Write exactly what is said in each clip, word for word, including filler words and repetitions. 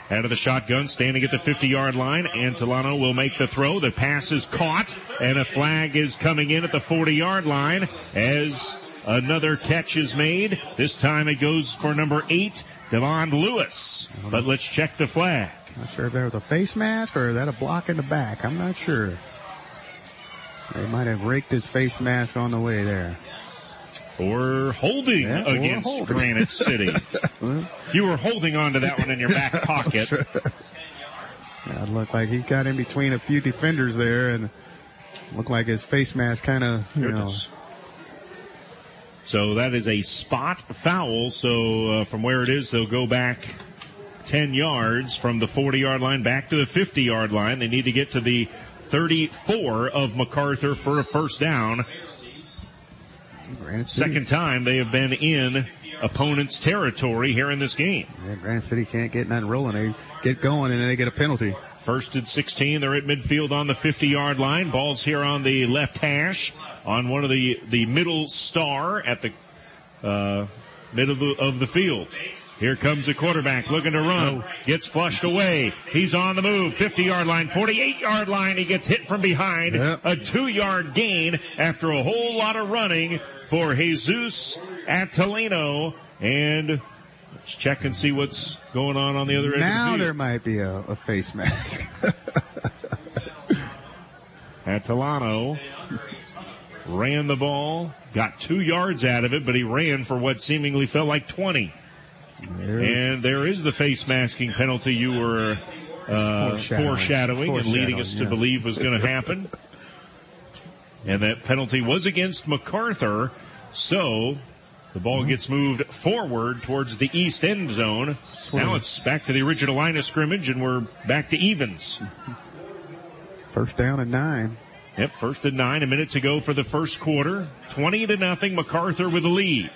out of the shotgun, standing at the fifty-yard line. Antolano will make the throw. The pass is caught, and a flag is coming in at the forty-yard line as another catch is made. This time it goes for number eight, Devon Lewis. But let's check the flag. Not sure if there was a face mask or is that a block in the back. I'm not sure. They might have raked his face mask on the way there. Or holding yeah, against or holding. Granite City. You were holding on to that one in your back pocket. Sure. Yeah, it looked like he got in between a few defenders there and looked like his face mask kind of, you Goodness. know. So that is a spot foul. So uh, from where it is, they'll go back ten yards from the forty-yard line back to the fifty-yard line. They need to get to the thirty-four of MacArthur for a first down. Second time they have been in opponent's territory here in this game. Yeah, Granite City can't get nothing rolling. They get going and then they get a penalty. First and sixteen. They're at midfield on the fifty-yard line. Ball's here on the left hash on one of the, the middle star at the uh, middle of the, of the field. Here comes the quarterback looking to run. Oh. Gets flushed away. He's on the move. fifty-yard line, forty-eight-yard line. He gets hit from behind. Yep. A two-yard gain after a whole lot of running for Jesus Antolano. And let's check and see what's going on on the other end now of the field. There might be a, a face mask. Antolano ran the ball, got two yards out of it, but he ran for what seemingly felt like twenty. There. And there is the face masking penalty you were uh, foreshadowing, foreshadowing and leading us to yeah. believe was going to happen. And that penalty was against MacArthur, so the ball mm-hmm. gets moved forward towards the east end zone. Sweet. Now it's back to the original line of scrimmage, and we're back to evens. First down and nine. Yep, first and nine, a minute to go for the first quarter. twenty to nothing, MacArthur with a lead.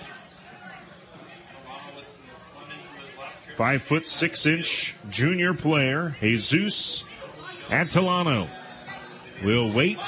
Five foot six inch junior player, Jesus Antolano, will wait.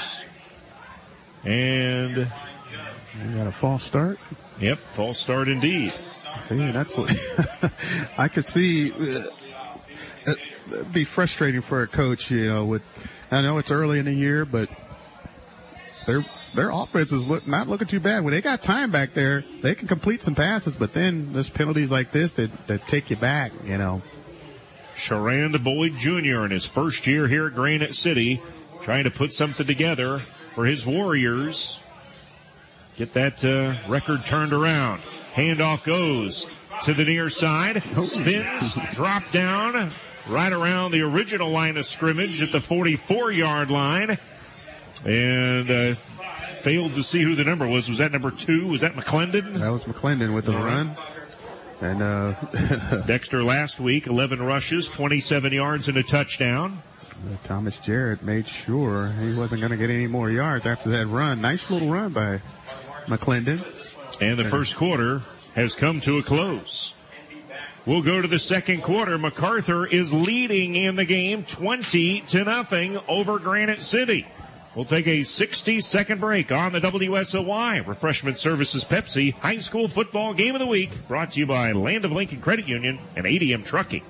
And you got a false start? Yep, false start indeed. See, that's what I could see. Uh, it'd be frustrating for a coach, you know, with, I know it's early in the year, but their, their offense is look, not looking too bad. When they got time back there, they can complete some passes, but then there's penalties like this that, that take you back, you know. Sharand Boyd Junior in his first year here at Granite City, trying to put something together for his Warriors. Get that uh, record turned around. Handoff goes to the near side. Spins, drop down right around the original line of scrimmage at the forty-four-yard line. And uh, failed to see who the number was. Was that number two? Was that McClendon? That was McClendon with the All run. Right. And uh, Dexter last week, eleven rushes, twenty-seven yards and a touchdown. Thomas Jarrett made sure he wasn't going to get any more yards after that run. Nice little run by McClendon. And the first quarter has come to a close. We'll go to the second quarter. MacArthur is leading in the game twenty to nothing over Granite City. We'll take a sixty-second break on the W S O Y Refreshment Services Pepsi High School Football Game of the Week, brought to you by Land of Lincoln Credit Union and A D M Trucking.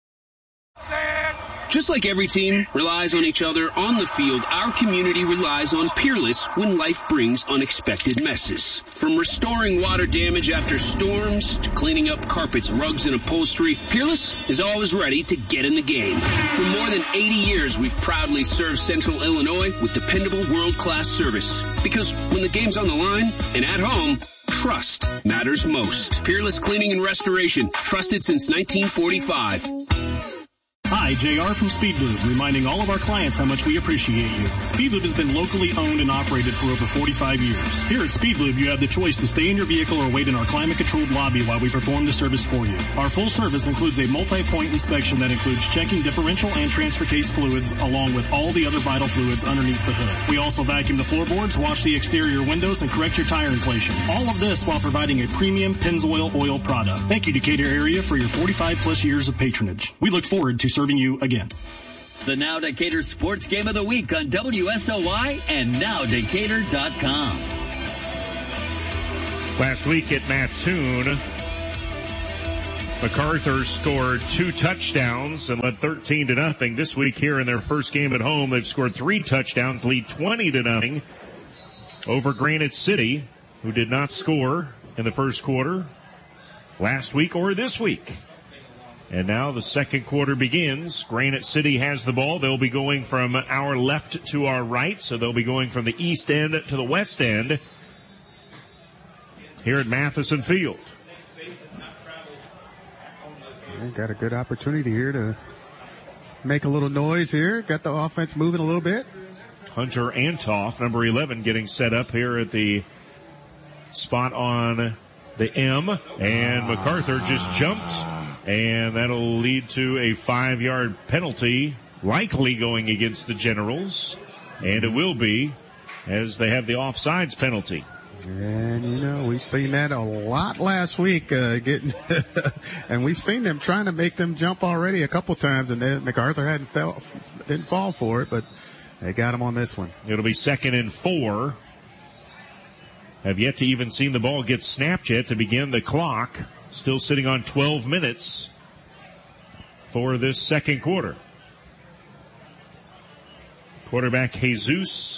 Just like every team relies on each other on the field, our community relies on Peerless when life brings unexpected messes. From restoring water damage after storms to cleaning up carpets, rugs, and upholstery, Peerless is always ready to get in the game. For more than eighty years, we've proudly served Central Illinois with dependable world-class service. Because when the game's on the line and at home, trust matters most. Peerless Cleaning and Restoration, trusted since nineteen forty-five. Hi, J R from Speedlube, reminding all of our clients how much we appreciate you. Speedlube has been locally owned and operated for over forty-five years. Here at Speedlube, you have the choice to stay in your vehicle or wait in our climate-controlled lobby while we perform the service for you. Our full service includes a multi-point inspection that includes checking differential and transfer case fluids along with all the other vital fluids underneath the hood. We also vacuum the floorboards, wash the exterior windows, and correct your tire inflation. All of this while providing a premium Pennzoil oil product. Thank you, Decatur area, for your forty-five plus years of patronage. We look forward to serving you again. The Now Decatur Sports Game of the Week on W S O Y and now decatur dot com. Last week at Mattoon, MacArthur scored two touchdowns and led thirteen to nothing. This week here in their first game at home, they've scored three touchdowns, lead twenty to nothing over Granite City, who did not score in the first quarter last week or this week. And now the second quarter begins. Granite City has the ball. They'll be going from our left to our right, so they'll be going from the east end to the west end here at Matheson Field. Got a good opportunity here to make a little noise here. Got the offense moving a little bit. Hunter Antoff, number eleven, getting set up here at the spot on the M. And MacArthur just jumped. And that'll lead to a five-yard penalty, likely going against the Generals. And it will be, as they have the offsides penalty. And, you know, we've seen that a lot last week, uh, getting, and we've seen them trying to make them jump already a couple times, and then MacArthur hadn't fell, didn't fall for it, but they got him on this one. It'll be second and four. Have yet to even seen the ball get snapped yet to begin the clock. Still sitting on twelve minutes for this second quarter. Quarterback Jesus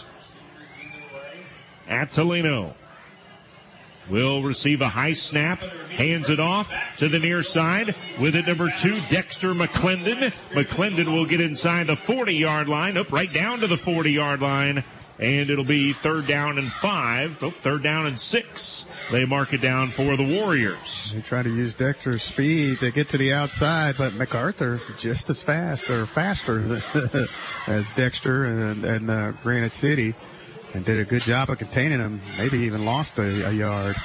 Attalino will receive a high snap, hands it off to the near side. With it, number two, Dexter McClendon. McClendon will get inside the forty-yard line, up right down to the forty-yard line, and it'll be third down and five. Oh, third down and six. They mark it down for the Warriors. They try to use Dexter's speed to get to the outside, but MacArthur just as fast or faster as Dexter and, and uh, Granite City. And did a good job of containing him. Maybe even lost a, a yard.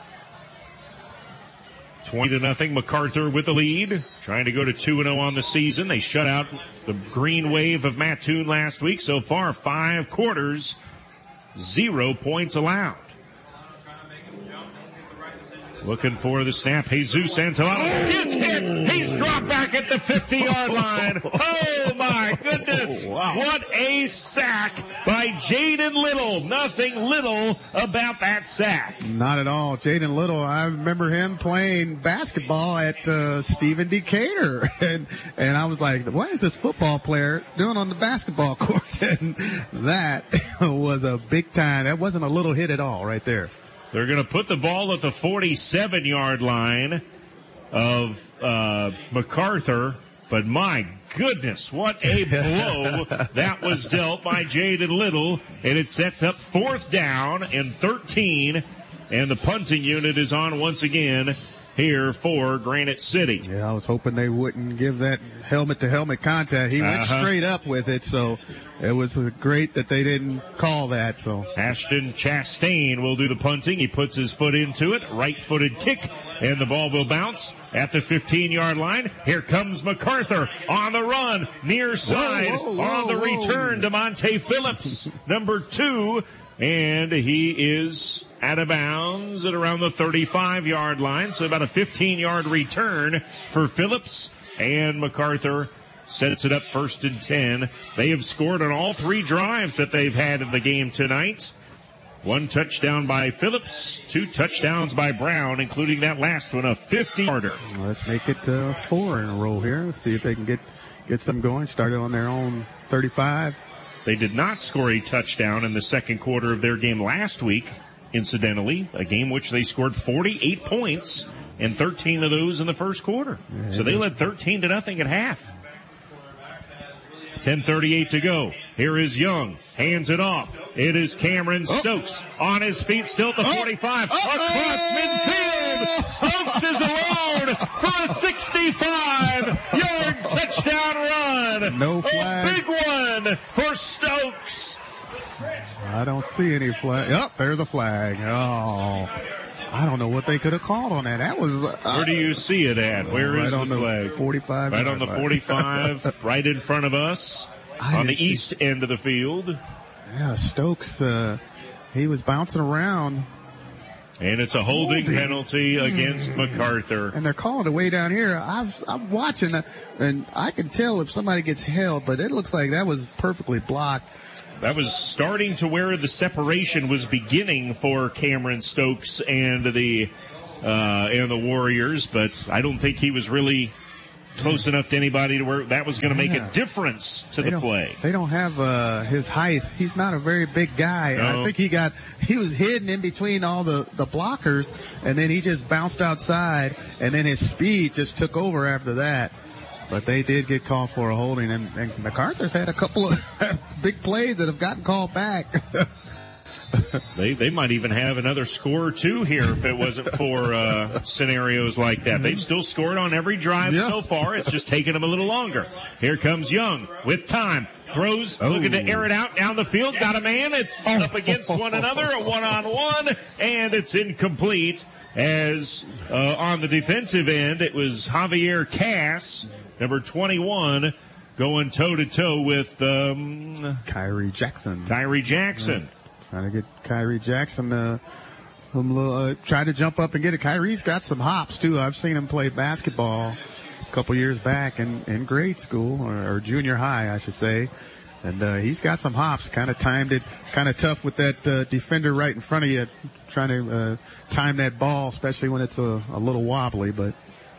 twenty to nothing. MacArthur with the lead. Trying to go to two and oh on the season. They shut out the green wave of Mattoon last week. So far, five quarters, zero points allowed. Looking for the snap. Jesus Antalano gets hit. He's dropped back at the fifty-yard line. Oh, my goodness. Wow. What a sack by Jaden Little. Nothing little about that sack. Not at all. Jaden Little, I remember him playing basketball at uh, Stephen Decatur. And, and I was like, what is this football player doing on the basketball court? And that was a big time. That wasn't a little hit at all right there. They're going to put the ball at the forty-seven-yard line of uh, MacArthur. But my goodness, what a blow that was dealt by Jaden Little. And it sets up fourth down and thirteen. And the punting unit is on once again here for Granite City. Yeah, I was hoping they wouldn't give that helmet-to-helmet contact. He went uh-huh. straight up with it, so it was great that they didn't call that. So Ashton Chastain will do the punting. He puts his foot into it, right-footed kick, and the ball will bounce at the fifteen-yard line. Here comes MacArthur on the run, near side, whoa, whoa, on the whoa. return, DeMonte Phillips, number two, and he is out of bounds at around the thirty-five-yard line, so about a fifteen-yard return for Phillips, and MacArthur sets it up first and ten. They have scored on all three drives that they've had in the game tonight. One touchdown by Phillips, two touchdowns by Brown, including that last one, a fifty-yarder. Well, let's make it uh, four in a row here. Let's see if they can get, get some going. Started on their own thirty-five. They did not score a touchdown in the second quarter of their game last week, incidentally, a game which they scored forty-eight points and thirteen of those in the first quarter. Yeah. So they led thirteen to nothing at half. ten thirty-eight to go. Here is Young. Hands it off. It is Cameron Stokes oh. on his feet, still at the oh. forty-five. Oh. Across midfield. Stokes is alone for a sixty-five-yard touchdown run. No flag. A big one for Stokes. I don't see any flag. Oh, there's a flag. Oh. I don't know what they could have called on that. That was. Uh, Where do you see it at? Where right is on the the flag? forty-five. Right on the forty-five, right in front of us, I on the see. east end of the field. Yeah, Stokes, uh, he was bouncing around. And it's a holding, holding. penalty against MacArthur. And they're calling it way down here. I'm, I'm watching, uh, and I can tell if somebody gets held, but it looks like that was perfectly blocked. That was starting to where the separation was beginning for Cameron Stokes and the uh, and the Warriors, but I don't think he was really close enough to anybody to where that was going to make Yeah. a difference to They the don't- play. They don't have uh, his height. He's not a very big guy. No. I think he got he was hidden in between all the the blockers, and then he just bounced outside, and then his speed just took over after that. But they did get called for a holding, and, and MacArthur's had a couple of big plays that have gotten called back. They they might even have another score or two here if it wasn't for uh, scenarios like that. They've still scored on every drive Yeah. so far. It's just taking them a little longer. Here comes Young with time. Throws, Oh. looking to air it out down the field. Got a man. It's up against one another, a one-on-one, and it's incomplete. As uh, on the defensive end, it was Javier Cass, number twenty-one, going toe-to-toe with um, Kyrie Jackson. Kyrie Jackson. Trying to get Kyrie Jackson uh, a little, uh, try to jump up and get it. Kyrie's got some hops too. I've seen him play basketball a couple years back in, in grade school or, or junior high, I should say. And uh, he's got some hops. Kind of timed it, kind of tough with that uh, defender right in front of you, trying to uh, time that ball, especially when it's a, a little wobbly. But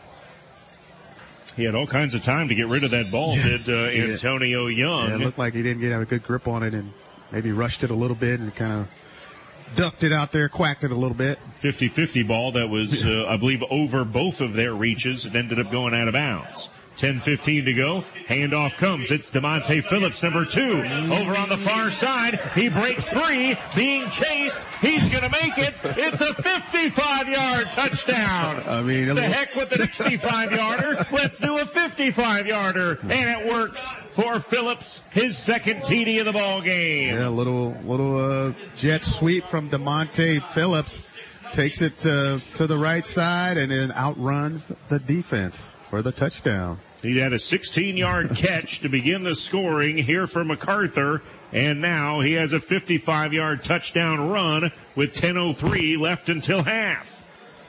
He had all kinds of time to get rid of that ball, Yeah. did uh, Antonio Young. yeah, it looked like he didn't get have a good grip on it and maybe rushed it a little bit and kind of ducked it out there, quacked it a little bit. fifty-fifty ball that was, uh, I believe, over both of their reaches and ended up going out of bounds. ten fifteen to go. Handoff comes. It's DeMonte Phillips, number two. Over on the far side. He breaks free. Being chased. He's going to make it. It's a fifty-five-yard touchdown. I mean, a The little- heck with the sixty-five-yarder. Let's do a fifty-five-yarder. And it works for Phillips, his second T D of the ball game. Yeah, a little little uh, jet sweep from DeMonte Phillips. Takes it uh, to the right side and then outruns the defense for the touchdown. He had a sixteen-yard catch to begin the scoring here for MacArthur, and now he has a fifty-five-yard touchdown run with ten oh three left until half.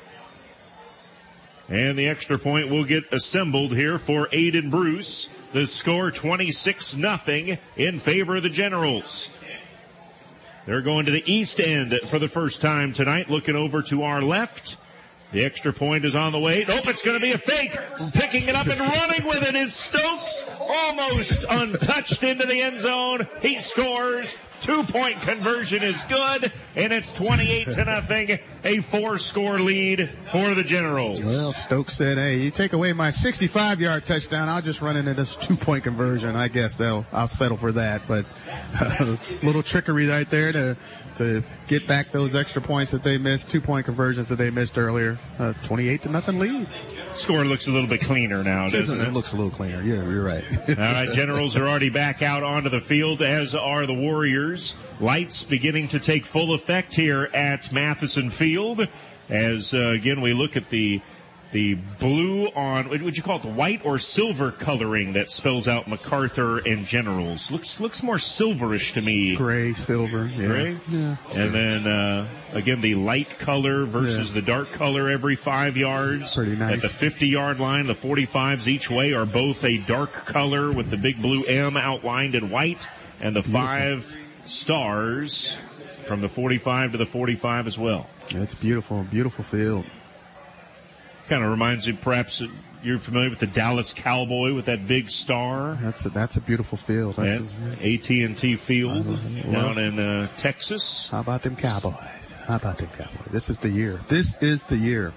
And the extra point will get assembled here for Aiden Bruce. The score twenty-six nothing in favor of the Generals. They're going to the east end for the first time tonight, looking over to our left. The extra point is on the way. Nope, it's going to be a fake. Picking it up and running with it is Stokes. Almost untouched into the end zone. He scores. Two-point conversion is good. And it's twenty-eight to nothing. A four-score lead for the Generals. Well, Stokes said, hey, you take away my sixty-five-yard touchdown, I'll just run into this two-point conversion. I guess they'll, I'll settle for that. But a little trickery right there to to get back those extra points that they missed, two-point conversions that they missed earlier. Uh, twenty-eight to nothing lead. Score looks a little bit cleaner now, doesn't it? It looks a little cleaner. Yeah, you're right. All right, Generals are already back out onto the field, as are the Warriors. Lights beginning to take full effect here at Matheson Field. As, uh, again, we look at the the blue on, what would you call it, the white or silver coloring that spells out MacArthur and Generals. Looks looks more silverish to me. Gray, silver. Yeah. Gray? Yeah. And then, uh, again, the light color versus Yeah. the dark color every five yards. Pretty nice. At the fifty-yard line, the forty-fives each way are both a dark color with the big blue M outlined in white, and the five stars from the forty-five to the forty-five as well. That's beautiful. Beautiful field. Kind of reminds you, perhaps, you're familiar with the Dallas Cowboy with that big star That's a, that's a beautiful field. That's at a, A T and T Field Uh, down in uh, Texas. how about them Cowboys? How about them Cowboys? This is the year. This is the year.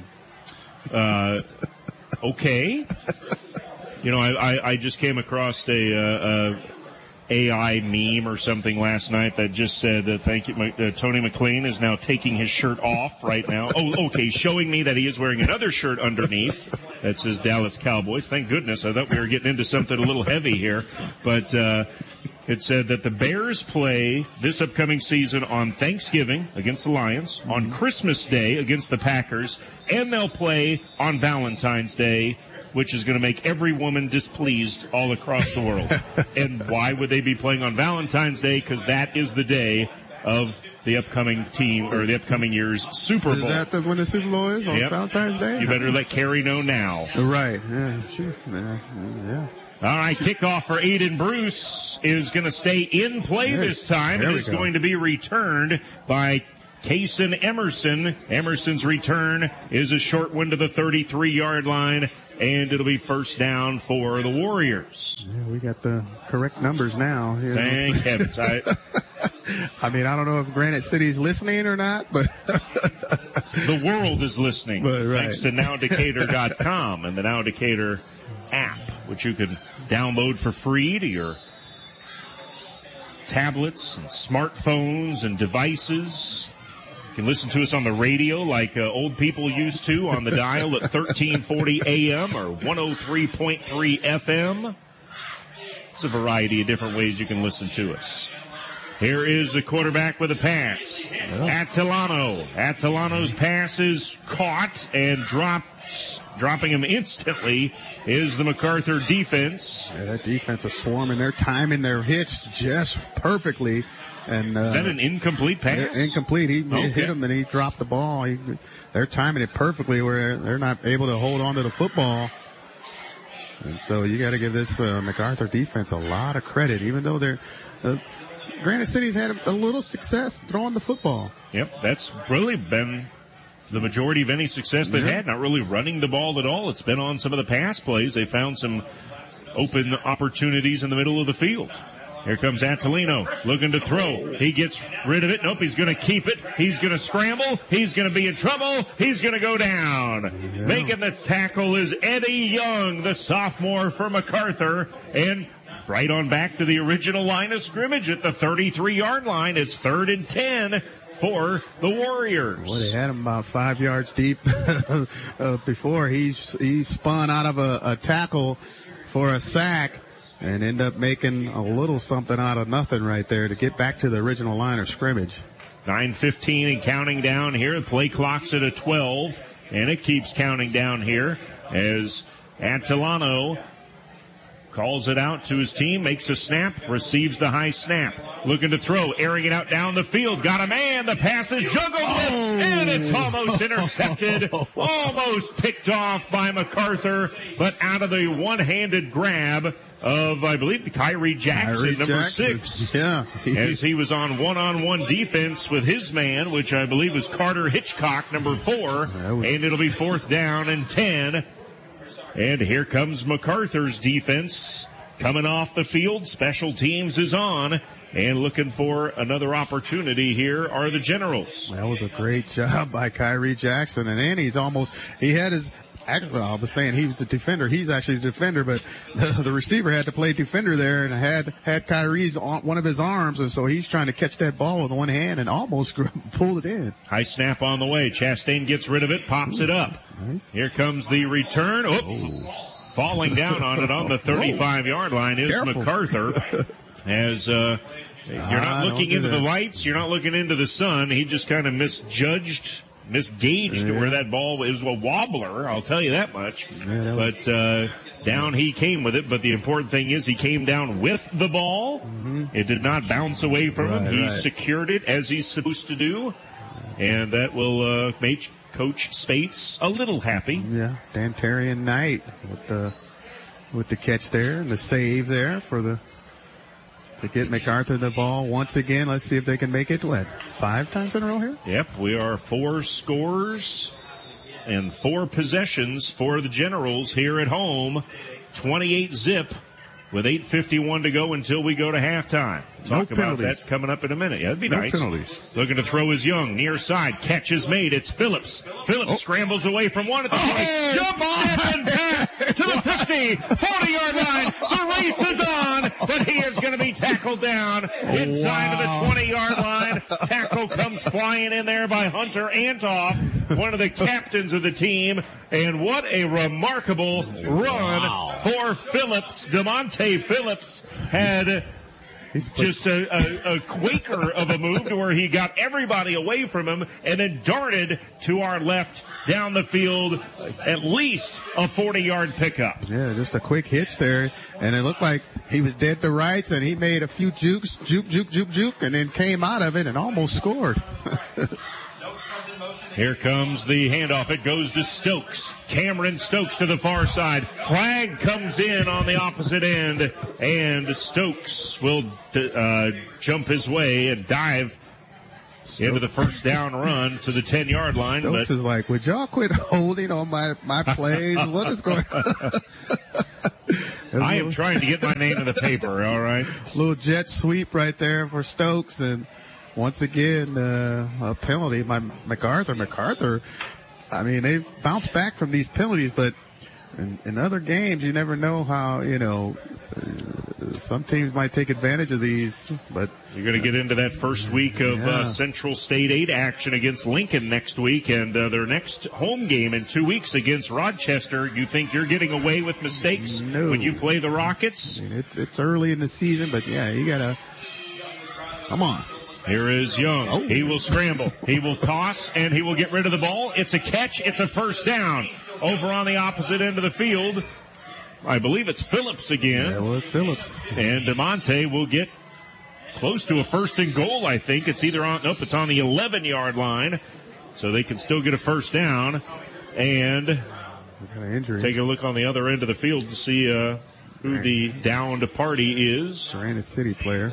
Uh, okay. You know, I, I, I just came across a, uh, a A I meme or something last night that just said, uh, thank you, uh, Tony McLean is now taking his shirt off right now. Oh, okay, showing me that he is wearing another shirt underneath that says Dallas Cowboys. Thank goodness. I thought we were getting into something a little heavy here. But, uh, it said that the Bears play this upcoming season on Thanksgiving against the Lions, on Christmas Day against the Packers, and they'll play on Valentine's Day, which is going to make every woman displeased all across the world. And why would they be playing on Valentine's Day? Because that is the day of the upcoming team, or the upcoming year's Super Is Bowl. that the, when the Super Bowl is on Yep. Valentine's Day? You better let Carrie know now. Right. Yeah. Sure. Yeah. yeah. All right, kickoff for Aiden Bruce is going to stay in play There- this time. there It we is go. going to be returned by Kaysen Emerson. Emerson's return is a short one to the thirty-three-yard line, and it'll be first down for the Warriors. Yeah, we got the correct numbers now. You know. Thank heavens. I, I mean, I don't know if Granite City's listening or not, but the world is listening. But, right. Thanks to now decatur dot com and the Now Decatur app, which you can download for free to your tablets and smartphones and devices. You can listen to us on the radio like uh, old people used to on the dial at thirteen forty A M or one oh three point three F M. There's a variety of different ways you can listen to us. Here is the quarterback with a pass. Attilano. Attilano's pass is caught and dropped. Dropping him instantly is the MacArthur defense. Yeah, that defense is swarming. They're timing their hits just perfectly. And, uh, is that an incomplete pass? Incomplete. He okay. hit him and he dropped the ball. He, they're timing it perfectly where they're not able to hold on to the football. And so you got to give this uh, MacArthur defense a lot of credit, even though they're uh, Granite City's had a little success throwing the football. Yep, that's really been the majority of any success they've yeah. had. Not really running the ball at all. It's been on some of the pass plays. They found some open opportunities in the middle of the field. Here comes Attilano looking to throw. He gets rid of it. Nope, he's going to keep it. He's going to scramble. He's going to be in trouble. He's going to go down. Yeah. Making the tackle is Eddie Young, the sophomore for MacArthur. And right on back to the original line of scrimmage at the thirty-three-yard line. It's third and ten for the Warriors. Well, they had him about five yards deep uh, before. He, he spun out of a, a tackle for a sack. And end up making a little something out of nothing right there to get back to the original line of scrimmage. nine fifteen and counting down here. The play clock's at a twelve, and it keeps counting down here as Attilano calls it out to his team, makes a snap, receives the high snap. Looking to throw, airing it out down the field. Got a man. The pass is juggled with, and it's almost intercepted. Almost picked off by MacArthur, but out of the one-handed grab of, I believe, the Kyrie Jackson, Kyrie number Jackson. six. Yeah. As he was on one-on-one defense with his man, which I believe was Carter Hitchcock, number four. Was... And it'll be fourth down and ten. And here comes MacArthur's defense coming off the field. Special teams is on. And looking for another opportunity here are the Generals. That was a great job by Kyrie Jackson. And then he's almost, he had his, actually, I was saying he was the defender. He's actually the defender, but the, the receiver had to play defender there and had, had Kyrie's on one of his arms. And so he's trying to catch that ball with one hand and almost pulled it in. High snap on the way. Chastain gets rid of it, pops Ooh, it up. Nice. Here comes the return. Oh, oh. Falling down on it on the thirty-five-yard line is Careful. MacArthur. As, uh, you're not ah, looking into the lights, you're not looking into the sun. He just kind of misjudged, misgauged yeah. where that ball was. A wobbler, I'll tell you that much. Yeah, that but, uh, down he came with it, but the important thing is he came down with the ball. Mm-hmm. It did not bounce away from right, him. He right. secured it as he's supposed to do. And that will, uh, make Coach Spates a little happy. Yeah, Dantarian Knight with the, with the catch there and the save there for the, to get MacArthur the ball once again. Let's see if they can make it, what, five times in a row here? Yep, we are four scores and four possessions for the Generals here at home. twenty-eight zip with eight fifty-one to go until we go to halftime. We'll talk no about penalties. that coming up in a minute. Yeah, that'd be no nice. Penalties. Looking to throw is Young. Near side. Catch is made. It's Phillips. Phillips oh. scrambles away from one at the twenty. Oh, Jump off and pass to the fifty. forty-yard line. The race is on, but he is going to be tackled down inside wow. of the twenty-yard line. Tackle comes flying in there by Hunter Antoff, one of the captains of the team. And what a remarkable run wow. for Phillips. DeMonte Phillips had just a, a, a Quaker of a move to where he got everybody away from him and then darted to our left down the field, at least a forty-yard pickup. Yeah, just a quick hitch there, and it looked like he was dead to rights, and he made a few jukes, juke, juke, juke, juke, and then came out of it and almost scored. Here comes the handoff. It goes to Stokes. Cameron Stokes to the far side. Flag comes in on the opposite end, and Stokes will uh, jump his way and dive into the first down run to the ten-yard line. Stokes but is like, would y'all quit holding on my, my plays? What is going on? I am trying to get my name in the paper, all right? Little jet sweep right there for Stokes. And once again, uh, a penalty by MacArthur. MacArthur, I mean, they bounce back from these penalties, but in, in other games, you never know how, you know, uh, some teams might take advantage of these, but you're going to get into that first week of yeah. uh, Central State eight action against Lincoln next week, and uh, their next home game in two weeks against Rochester. You think you're getting away with mistakes no. when you play the Rockets? I mean, it's it's early in the season, but yeah, you gotta come on. Here is Young. Oh. He will scramble. He will toss, and he will get rid of the ball. It's a catch. It's a first down. Over on the opposite end of the field, I believe it's Phillips again. That was Phillips. And DeMonte will get close to a first and goal, I think. It's either on, nope, it's on the eleven-yard line. So they can still get a first down. And injury. Take a look on the other end of the field to see uh, who the downed party is. Granite City player.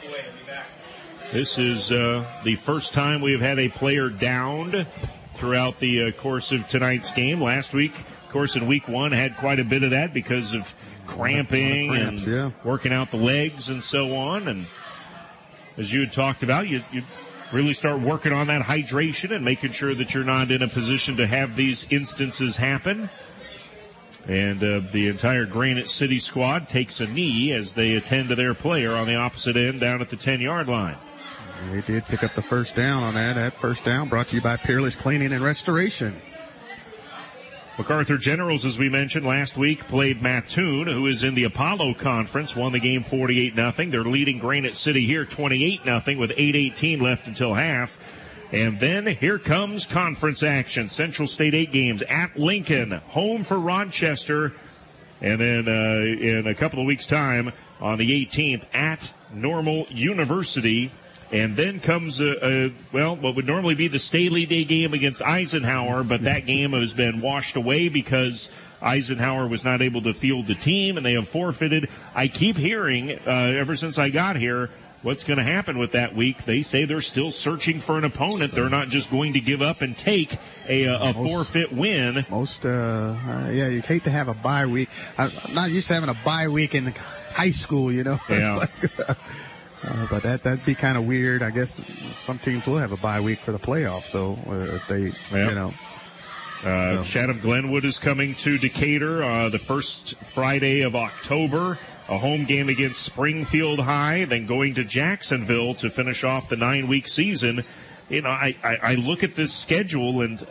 This is uh, the first time we have had a player downed throughout the uh, course of tonight's game. Last week, of course, in week one, had quite a bit of that because of cramping Cramps, and yeah. working out the legs and so on. And as you had talked about, you, you really start working on that hydration and making sure that you're not in a position to have these instances happen. And uh, the entire Granite City squad takes a knee as they attend to their player on the opposite end down at the ten-yard line. They did pick up the first down on that. That first down brought to you by Peerless Cleaning and Restoration. MacArthur Generals, as we mentioned last week, played Mattoon, who is in the Apollo Conference, won the game forty-eight nothing. They're leading Granite City here twenty-eight nothing with eight eighteen left until half. And then here comes conference action. Central State eight games at Lincoln, home for Rochester. And then uh, in a couple of weeks' time on the eighteenth at Normal University. And then comes, a, a, well, what would normally be the Staley Day game against Eisenhower, but that game has been washed away because Eisenhower was not able to field the team, and they have forfeited. I keep hearing, uh, ever since I got here, what's going to happen with that week. They say they're still searching for an opponent. They're not just going to give up and take a, a most, forfeit win. Most, uh, uh, yeah, you hate to have a bye week. I'm not used to having a bye week in high school, you know. Yeah. like, uh, Uh, but that, that'd be kind of weird. I guess some teams will have a bye week for the playoffs, though, uh, if they, yep. you know. Uh, so. Chatham Glenwood is coming to Decatur, uh, the first Friday of October. A home game against Springfield High, then going to Jacksonville to finish off the nine-week season. You know, I, I, I look at this schedule, and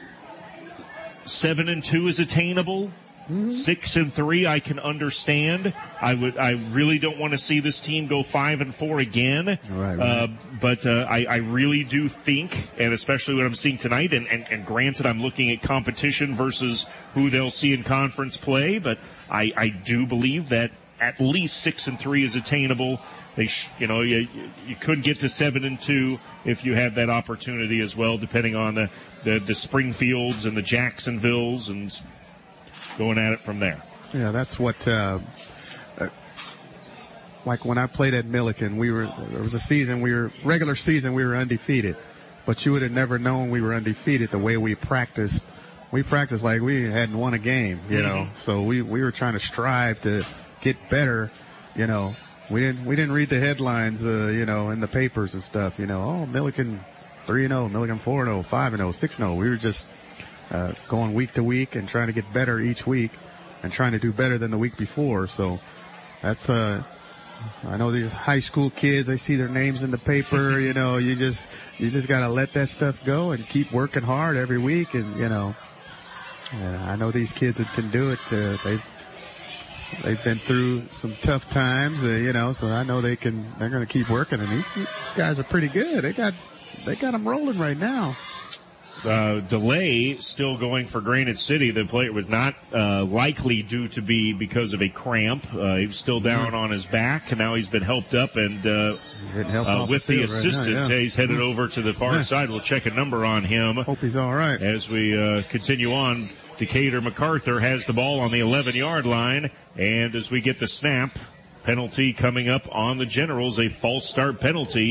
seven and two is attainable. Mm-hmm. Six and three, I can understand. I would, I really don't want to see this team go five and four again. Right, right. Uh, but uh, I, I really do think, and especially what I'm seeing tonight, and, and, and granted, I'm looking at competition versus who they'll see in conference play, but I, I do believe that at least six and three is attainable. They, sh- you know, you, you could get to seven and two if you had that opportunity as well, depending on the, the, the Springfields and the Jacksonvilles and going at it from there. Yeah, that's what, uh, uh, like when I played at Milliken, we were, there was a season, we were, regular season, we were undefeated. But you would have never known we were undefeated the way we practiced. We practiced like we hadn't won a game, you mm-hmm. know. So we, we were trying to strive to get better, you know. We didn't, we didn't read the headlines, uh, you know, in the papers and stuff, you know. Oh, Milliken three and oh, Milliken four and oh, five and oh, six and oh. We were just, Uh, going week to week and trying to get better each week and trying to do better than the week before. So that's, uh, I know these high school kids, they see their names in the paper, you know, you just, you just gotta let that stuff go and keep working hard every week. And, you know, uh, I know these kids that can do it. Uh, they, they've been through some tough times, uh, you know, so I know they can, they're going to keep working. And these guys are pretty good. They got, they got them rolling right now. Uh, delay still going for Granite City. The player was not uh, likely due to be because of a cramp. Uh, he was still down mm-hmm. on his back, and now he's been helped up. And uh, uh, with the, the assistance, right now, yeah. he's headed over to the far yeah. side. We'll check a number on him. Hope he's all right. As we uh, continue on, Decatur MacArthur has the ball on the eleven-yard line, and as we get the snap, penalty coming up on the Generals, a false start penalty.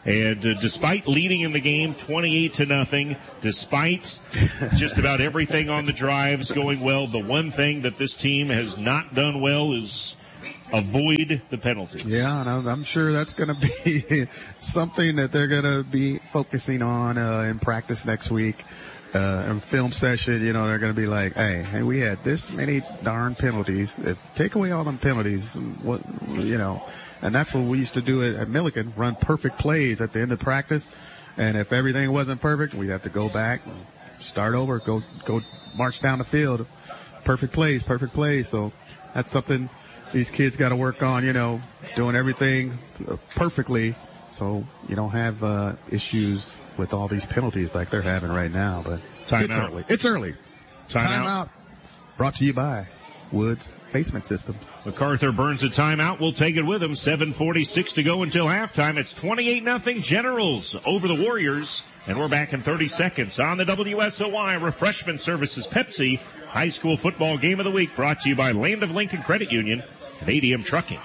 And uh, despite leading in the game twenty-eight to nothing, despite just about everything on the drives going well, the one thing that this team has not done well is avoid the penalties. Yeah, and I'm, I'm sure that's going to be something that they're going to be focusing on uh, in practice next week. Uh, in film session, you know, they're going to be like, hey, hey, we had this many darn penalties. If, take away all them penalties, what, you know, and that's what we used to do at, at Milliken, run perfect plays at the end of practice. And if everything wasn't perfect, we'd have to go back, start over, go, go march down the field. Perfect plays, perfect plays. So that's something these kids got to work on, you know, doing everything perfectly so you don't have uh, issues with all these penalties like they're having right now. But Time it's out. early. It's early. Time, Time out. out. Brought to you by Woods Basement Systems. MacArthur burns a timeout. We'll take it with him. seven forty-six to go until halftime. It's twenty-eight nothing Generals over the Warriors. And we're back in thirty seconds on the W S O Y Refreshment Services Pepsi High School Football Game of the Week, brought to you by Land of Lincoln Credit Union and A D M Trucking.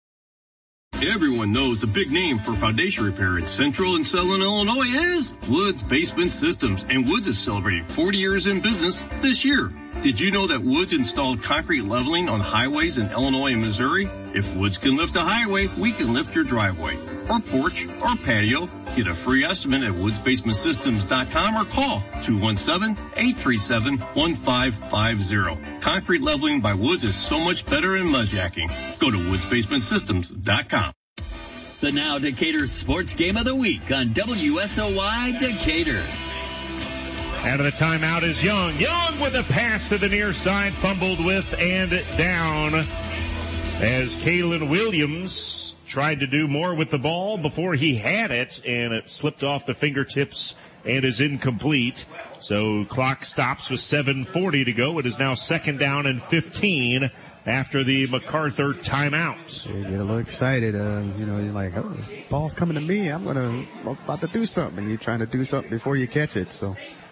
Everyone knows the big name for foundation repair in Central and Southern Illinois is Woods Basement Systems, and Woods is celebrating forty years in business this year. Did you know that Woods installed concrete leveling on highways in Illinois and Missouri? If Woods can lift a highway, we can lift your driveway or porch or patio. Get a free estimate at woods basement systems dot com or call two one seven, eight three seven, one five five zero. Concrete leveling by Woods is so much better than mudjacking. Go to woods basement systems dot com. The Now Decatur Sports Game of the Week on W S O Y Decatur. Out of the timeout is Young. Young with a pass to the near side, fumbled with and down as Kalen Williams tried to do more with the ball before he had it, and it slipped off the fingertips and is incomplete. So clock stops with seven forty to go. It is now second down and fifteen after the MacArthur timeout. You get a little excited. Uh, you know, you're like, oh, ball's coming to me. I'm going to, I'm about to do something. And you're trying to do something before you catch it. So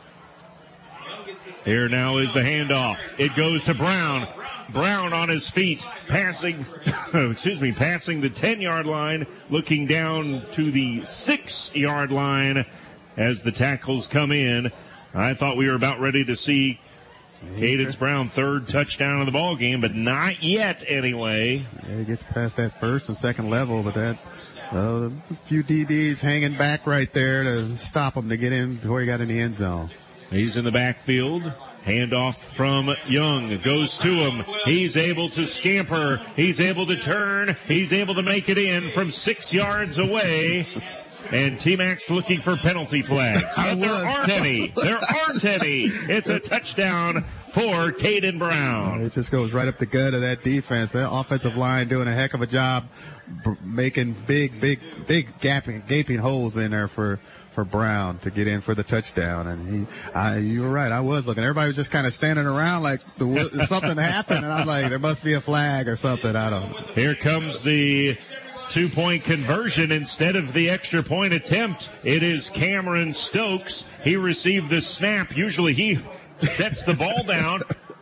here now is the handoff. It goes to Brown. Brown on his feet, passing, excuse me, passing the ten-yard line, looking down to the six-yard line as the tackles come in. I thought we were about ready to see Cadence Brown third touchdown of the ball game, but not yet anyway. Yeah, he gets past that first and second level, but that uh, a few D Bs hanging back right there to stop him to get in before he got in the end zone. He's in the backfield. Handoff from Young goes to him. He's able to scamper. He's able to turn. He's able to make it in from six yards away. And T-Max looking for penalty flags. But there aren't any. There aren't any. It's a touchdown for Caden Brown. It just goes right up the gut of that defense. That offensive line doing a heck of a job b- making big, big, big gaping, gaping holes in there for for Brown to get in for the touchdown. And he, I, you were right. I was looking. Everybody was just kind of standing around like the, something happened. And I'm like, there must be a flag or something. I don't know. Here comes the two-point conversion instead of the extra point attempt. It is Cameron Stokes. He received the snap. Usually he sets the ball down.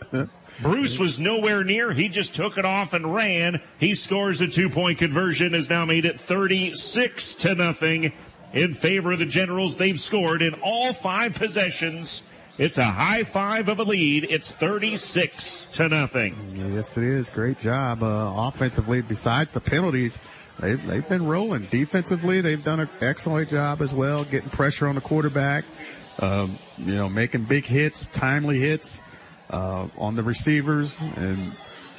Bruce was nowhere near. He just took it off and ran. He scores a two-point conversion, has now made it thirty-six to nothing in favor of the Generals. They've scored in all five possessions. It's a high five of a lead. It's thirty-six to nothing. Yes, it is. Great job uh, offensively. Besides the penalties, they've, they've been rolling. Defensively, they've done an excellent job as well, getting pressure on the quarterback, um, you know, making big hits, timely hits uh, on the receivers, and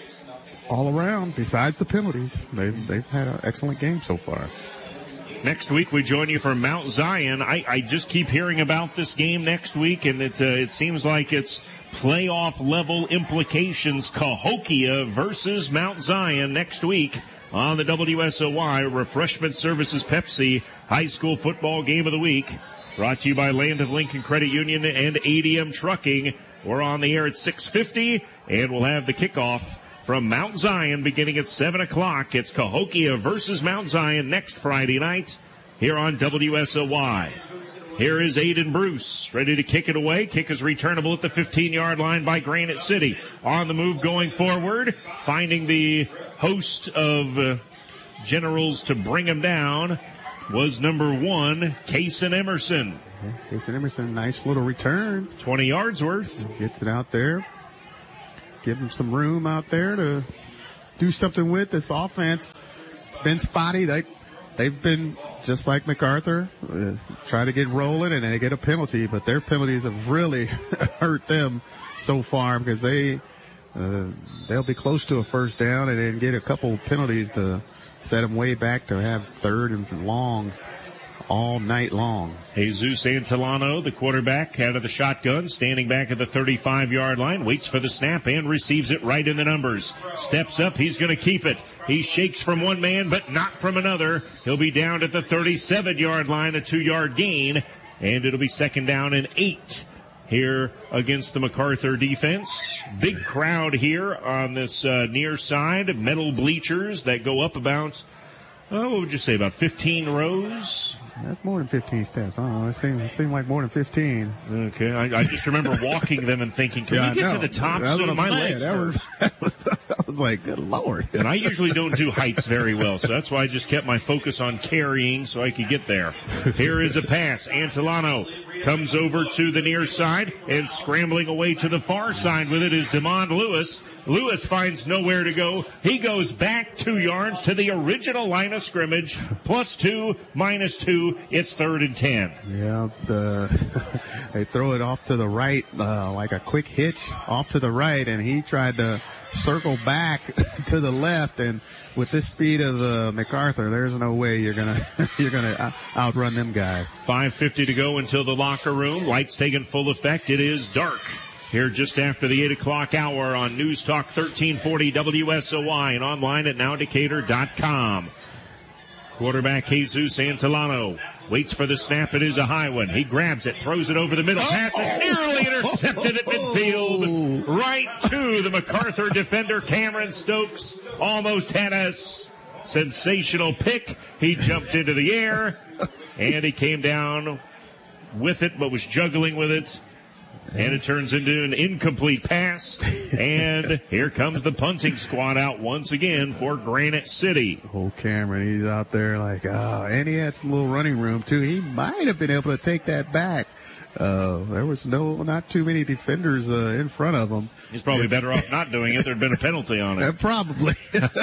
all around, besides the penalties, they've, they've had an excellent game so far. Next week, we join you for Mount Zion. I, I just keep hearing about this game next week, and it, uh, it seems like it's playoff-level implications. Cahokia versus Mount Zion next week on the W S O Y Refreshment Services Pepsi High School Football Game of the Week. Brought to you by Land of Lincoln Credit Union and A D M Trucking. We're on the air at six fifty, and we'll have the kickoff from Mount Zion beginning at seven o'clock. It's Cahokia versus Mount Zion next Friday night here on W S O Y. Here is Aiden Bruce ready to kick it away. Kick is returnable at the fifteen-yard line by Granite City. On the move going forward, finding the host of uh, Generals to bring him down. was number one, Kaysen Emerson. Yeah, Kaysen Emerson, nice little return. twenty yards worth. Gets it out there. Give him some room out there to do something with this offense. It's been spotty. They, they've been just like MacArthur, uh, try to get rolling and they get a penalty, but their penalties have really hurt them so far because they, uh, they'll be close to a first down and then get a couple penalties to set them way back to have third and long all night long. Jesus Antolano, the quarterback, out of the shotgun, standing back at the thirty-five-yard line, waits for the snap and receives it right in the numbers. Steps up, he's going to keep it. He shakes from one man, but not from another. He'll be down at the thirty-seven-yard line, a two-yard gain, and it'll be second down and eight here against the MacArthur defense. Big crowd here on this uh, near side, metal bleachers that go up about, oh, what would you say, about fifteen rows? That's more than fifteen steps. I don't know. It seemed, it seemed like more than fifteen. Okay. I, I just remember walking them and thinking, can yeah, we get to the top That's soon? My legs that was, that was, I was like, good Lord. And I usually don't do heights very well, so that's why I just kept my focus on carrying so I could get there. Here is a pass. Antolano comes over to the near side and scrambling away to the far side with it is DeMond Lewis. Lewis finds nowhere to go. He goes back two yards to the original line of scrimmage. Plus two, minus two. It's third and ten. Yeah, the, they throw it off to the right, uh, like a quick hitch off to the right, and he tried to circle back to the left, and with this speed of uh, MacArthur, there's no way you're gonna you're gonna outrun them guys. five fifty to go until the locker room. Lights taking full effect. It is dark here just after the eight o'clock hour on News Talk thirteen forty W S O Y and online at now decatur dot com. Quarterback Jesus Antolano waits for the snap. It is a high one. He grabs it, throws it over the middle. Pass is nearly intercepted at midfield. Right to the MacArthur defender, Cameron Stokes. Almost had a sensational pick. He jumped into the air, and he came down with it, but was juggling with it. And it turns into an incomplete pass. And here comes the punting squad out once again for Granite City. Oh, Cameron, he's out there like, ah, oh, and he had some little running room too. He might have been able to take that back. Uh, there was no, not too many defenders, uh, in front of him. He's probably better off not doing it. There'd been a penalty on it. Uh, probably.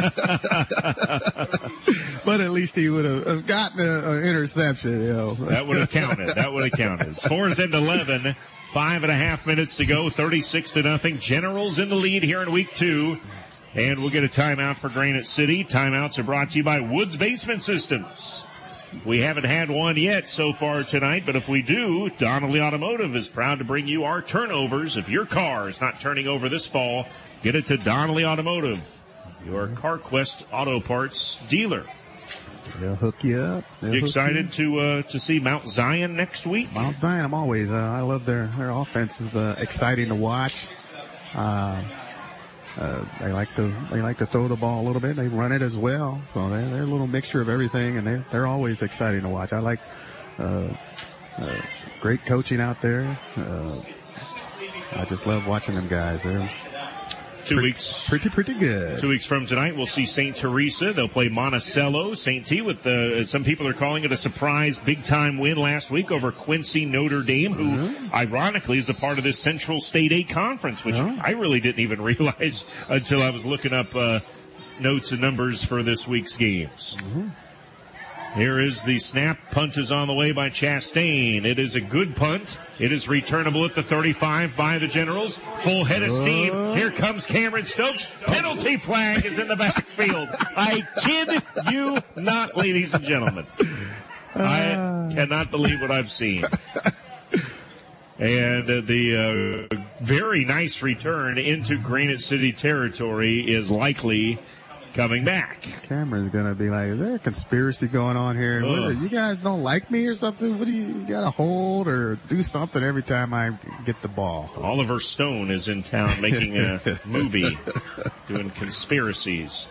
But at least he would have gotten an interception, you know. That would have counted. That would have counted. Fourth and eleven. Five and a half minutes to go. thirty-six to nothing. Generals in the lead here in week two. And we'll get a timeout for Granite City. Timeouts are brought to you by Woods Basement Systems. We haven't had one yet so far tonight, but if we do, Donnelly Automotive is proud to bring you our turnovers. If your car is not turning over this fall, get it to Donnelly Automotive, your CarQuest Auto Parts dealer. They'll hook you up. They'll you excited you. to uh, to see Mount Zion next week? Mount Zion, I'm always. Uh, I love their their offense is uh, exciting to watch. Uh, uh, they like to they like to throw the ball a little bit. They run it as well, so they're, they're a little mixture of everything, and they they're always exciting to watch. I like uh, uh, great coaching out there. Uh, I just love watching them guys. They're Two pretty, weeks. Pretty, pretty good. Two weeks from tonight, we'll see Saint Teresa. They'll play Monticello. Saint T with the, some people are calling it a surprise big time win last week over Quincy Notre Dame, who mm-hmm. ironically is a part of this Central State eight conference, which oh. I really didn't even realize until I was looking up, uh, notes and numbers for this week's games. Mm-hmm. Here is the snap. Punt is on the way by Chastain. It is a good punt. It is returnable at the thirty-five by the Generals. Full head of steam. Here comes Cameron Stokes. Penalty flag is in the backfield. I kid you not, ladies and gentlemen. I cannot believe what I've seen. And uh, the uh, very nice return into Granite City territory is likely coming back. Cameron's gonna be like, is there a conspiracy going on here? What, you guys don't like me or something? What do you, you gotta hold or do something every time I get the ball? Oliver Stone is in town making a movie doing conspiracies.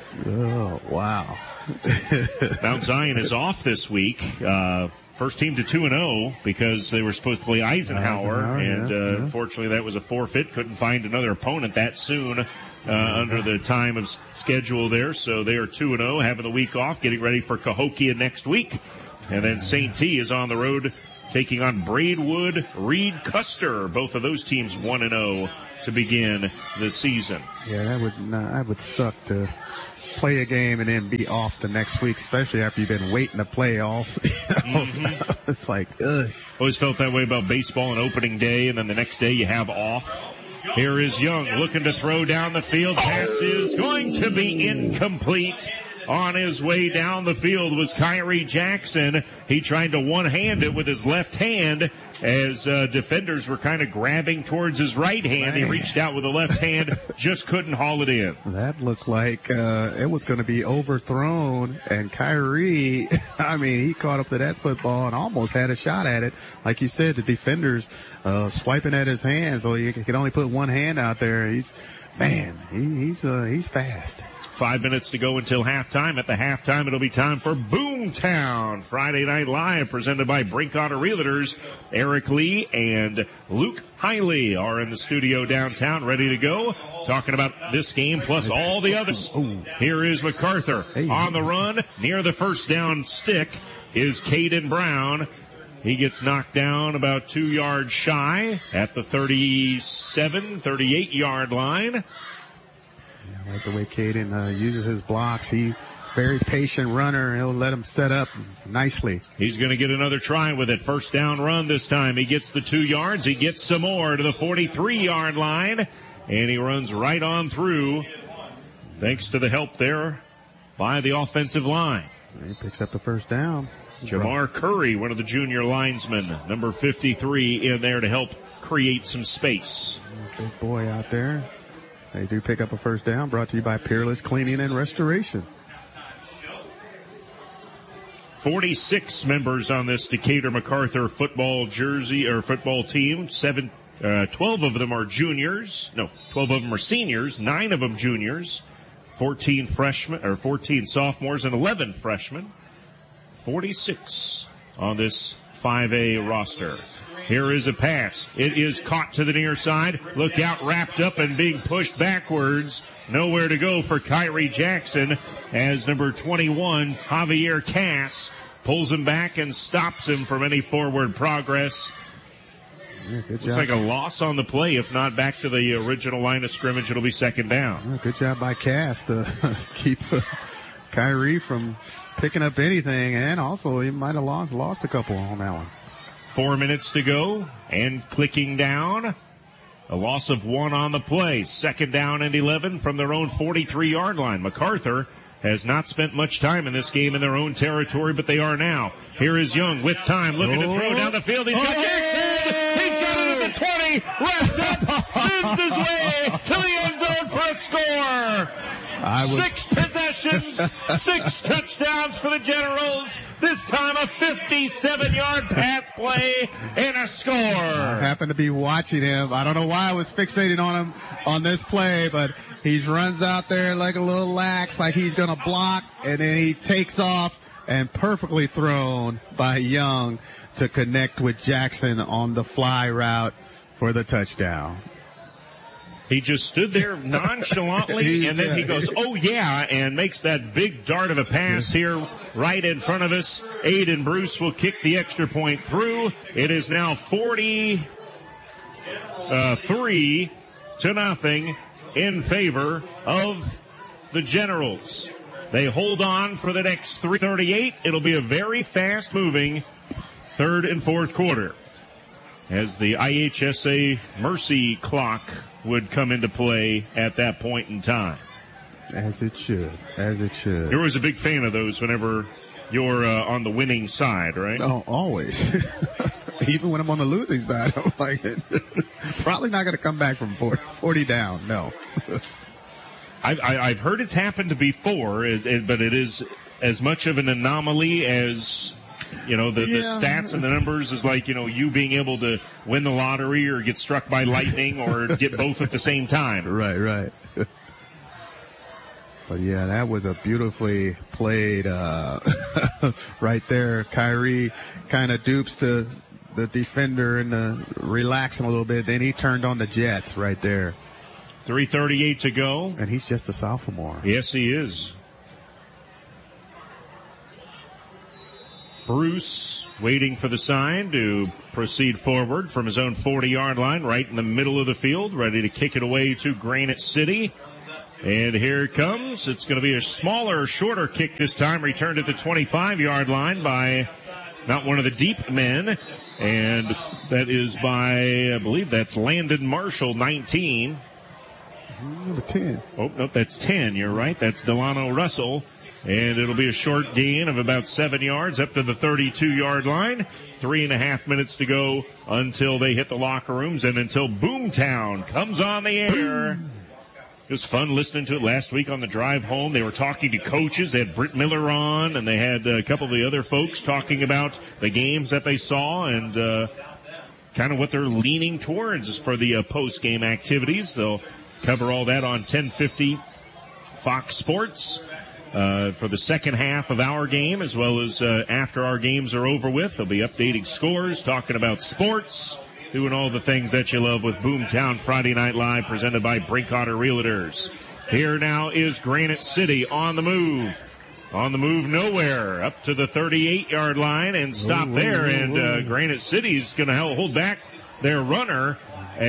Oh, wow. Mount Zion is off this week. Uh, first team to two and oh because they were supposed to play Eisenhower, Eisenhower and yeah, uh, yeah. unfortunately that was a forfeit. Couldn't find another opponent that soon uh, under the time of s- schedule there. So they are two and oh, having the week off, getting ready for Cahokia next week. And then Saint T is on the road taking on Braidwood Reed Custer. Both of those teams one and oh to begin the season. Yeah, that would not, that would suck to play a game and then be off the next week, especially after you've been waiting to play all season. Mm-hmm. It's like, ugh. Always felt that way about baseball and opening day, and then the next day you have off. Here is Young looking to throw down the field. Pass is going to be incomplete. On his way down the field was Kyrie Jackson. He tried to one-hand it with his left hand as uh, defenders were kind of grabbing towards his right hand. He reached out with the left hand, just couldn't haul it in. That looked like uh, it was going to be overthrown, and Kyrie, I mean, he caught up to that football and almost had a shot at it. Like you said, the defenders uh, swiping at his hand, so he could only put one hand out there. He's, man, he, he's uh, he's fast. Five minutes to go until halftime. At the halftime, it'll be time for Boomtown Friday Night Live, presented by Brink Auto Realtors. Eric Lee and Luke Hiley are in the studio downtown, ready to go, talking about this game plus all the others. Here is MacArthur on the run. Near the first down stick is Caden Brown. He gets knocked down about two yards shy at the thirty-seven, thirty-eight yard line. I like the way Caden uh, uses his blocks. He very patient runner. He'll let him set up nicely. He's going to get another try with it. First down run this time. He gets the two yards. He gets some more to the forty-three yard line. And he runs right on through, thanks to the help there by the offensive line. He picks up the first down. Jamar Curry, one of the junior linesmen, number fifty-three, in there to help create some space. Big boy out there. They do pick up a first down, brought to you by Peerless Cleaning and Restoration. forty-six members on this Decatur MacArthur football jersey or football team. Seven, uh, twelve of them are juniors. No, twelve of them are seniors. Nine of them juniors. fourteen freshmen or fourteen sophomores and eleven freshmen. forty-six on this five A roster. Here is a pass. It is caught to the near side. Look out, wrapped up and being pushed backwards. Nowhere to go for Kyrie Jackson as number twenty-one, Javier Cass, pulls him back and stops him from any forward progress. Yeah, good Looks job. like a loss on the play. If not, back to the original line of scrimmage, it'll be second down. Yeah, good job by Cass to keep uh, Kyrie from picking up anything, and also he might have lost, lost a couple on that one. Four minutes to go, and clicking down. A loss of one on the play. Second down and eleven from their own forty-three yard line. MacArthur has not spent much time in this game in their own territory, but they are now. Here is Young with time, looking oh. to throw down the field. He's got Jackson! He's got it at the twenty! Wraps up! Spins his way to the end zone for a score! I was, Six possessions, six touchdowns for the Generals. This time a fifty-seven yard pass play and a score. I happened to be watching him. I don't know why I was fixating on him on this play, but he runs out there like a little lax, like he's going to block, and then he takes off and perfectly thrown by Young to connect with Jackson on the fly route for the touchdown. He just stood there nonchalantly, and then he goes, oh yeah, and makes that big dart of a pass here right in front of us. Aiden Bruce will kick the extra point through. It is now forty-three to nothing in favor of the Generals. They hold on for the next three thirty-eight. It'll be a very fast moving third and fourth quarter as the I H S A Mercy clock would come into play at that point in time. As it should. As it should. You're always a big fan of those whenever you're uh, on the winning side, right? Oh, always. Even when I'm on the losing side, I'm like, probably not going to come back from forty, forty down. No. I've, I've heard it's happened before, it, it, but it is as much of an anomaly as, you know, the, yeah. the stats and the numbers is like, you know, you being able to win the lottery or get struck by lightning or get both at the same time. Right, right. But yeah, that was a beautifully played, uh, right there. Kyrie kind of dupes the, the defender and uh, relaxing a little bit. Then he turned on the Jets right there. three thirty-eight to go. And he's just a sophomore. Yes, he is. Bruce waiting for the sign to proceed forward from his own forty-yard line, right in the middle of the field, ready to kick it away to Granite City. And here it comes. It's going to be a smaller, shorter kick this time, returned at the twenty-five-yard line by not one of the deep men. And that is by, I believe that's Landon Marshall, nineteen. Number ten. Oh, nope, that's ten. You're right. That's Delano Russell. And it'll be a short gain of about seven yards up to the thirty-two-yard line. Three and a half minutes to go until they hit the locker rooms and until Boomtown comes on the air. It was fun listening to it last week on the drive home. They were talking to coaches. They had Britt Miller on, and they had a couple of the other folks talking about the games that they saw and uh kind of what they're leaning towards for the uh, post-game activities. They'll cover all that on ten fifty Fox Sports uh for the second half of our game, as well as uh, after our games are over with. They'll be updating scores, talking about sports, doing all the things that you love with Boomtown Friday Night Live, presented by Brinkotter Realtors. Here now is Granite City on the move. On the move nowhere, up to the thirty-eight-yard line and stop ooh, there. Ooh, and uh, Granite City's going to hold back their runner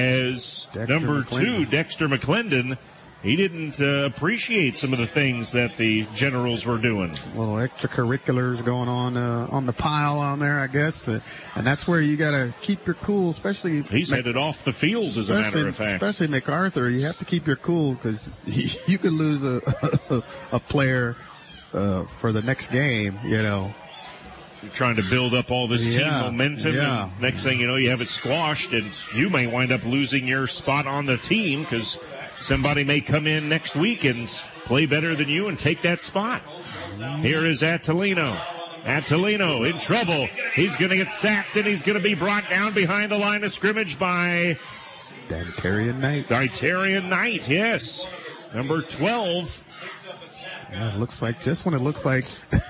as Dexter number McClendon. two, Dexter McClendon. He didn't uh, appreciate some of the things that the Generals were doing. Little extracurriculars going on uh, on the pile on there, I guess. Uh, and that's where you got to keep your cool, especially... He's Mac- headed off the field, as a matter of fact. Especially MacArthur. You have to keep your cool because you could lose a, a, a player uh, for the next game, you know. You're trying to build up all this yeah, team momentum, yeah. and next thing you know, you have it squashed, and you may wind up losing your spot on the team because somebody may come in next week and play better than you and take that spot. Here is Attilino. Attilino in trouble. He's going to get sacked, and he's going to be brought down behind the line of scrimmage by Dantarian Knight. Dantarian Knight, yes. Number twelve. Yeah, it looks like, just when it looks like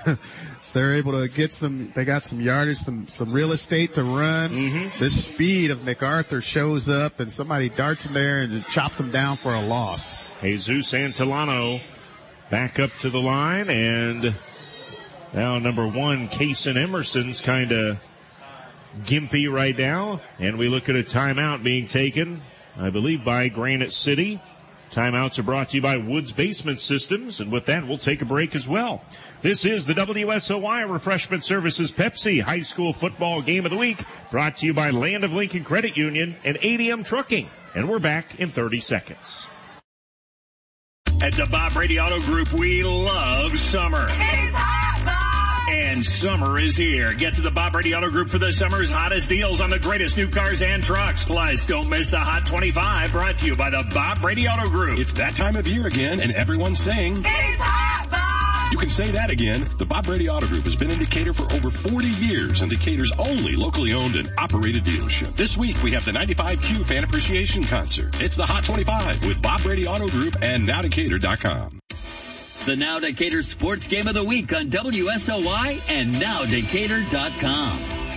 they're able to get some, they got some yardage, some, some real estate to run. Mm-hmm. The speed of MacArthur shows up and somebody darts in there and just chops them down for a loss. Jesus Antillano back up to the line, and now number one, Kaysen Emerson's kind of gimpy right now. And we look at a timeout being taken, I believe, by Granite City. Timeouts are brought to you by Woods Basement Systems, and with that, we'll take a break as well. This is the W S O Y Refreshment Services Pepsi High School Football Game of the Week, brought to you by Land of Lincoln Credit Union and A D M Trucking. And we're back in thirty seconds. At the Bob Brady Auto Group, we love summer. It's hot, Bob! And summer is here. Get to the Bob Brady Auto Group for the summer's hottest deals on the greatest new cars and trucks. Plus, don't miss the Hot twenty-five, brought to you by the Bob Brady Auto Group. It's that time of year again, and everyone's saying, It's hot, Bob! You can say that again. The Bob Brady Auto Group has been in Decatur for over forty years, and Decatur's only locally owned and operated dealership. This week, we have the ninety-five Q Fan Appreciation Concert. It's the Hot twenty-five with Bob Brady Auto Group and now decatur dot com. The Now Decatur Sports Game of the Week on W S O Y and now decatur dot com.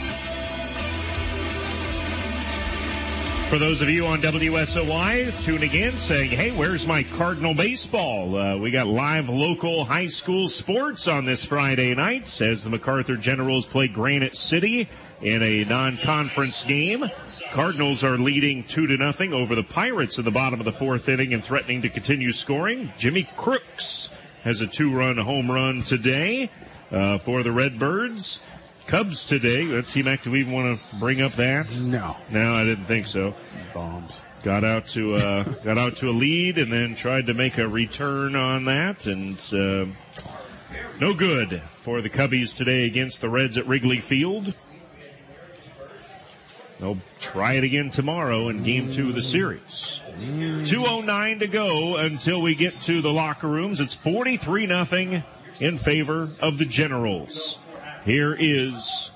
For those of you on W S O Y tuning in saying, hey, where's my Cardinal baseball? Uh, we got live local high school sports on this Friday night as the MacArthur Generals play Granite City in a non-conference game. Cardinals are leading two to nothing over the Pirates in the bottom of the fourth inning and threatening to continue scoring. Jimmy Crooks has a two-run home run today uh, for the Redbirds. Cubs today. Uh, T-Mac, do we even want to bring up that? No. No, I didn't think so. Bombs. Got out to uh, got out to a lead and then tried to make a return on that, and uh, no good for the Cubbies today against the Reds at Wrigley Field. They'll try it again tomorrow in game two of the series. two oh nine to go until we get to the locker rooms. It's forty-three nothing in favor of the Generals. Here is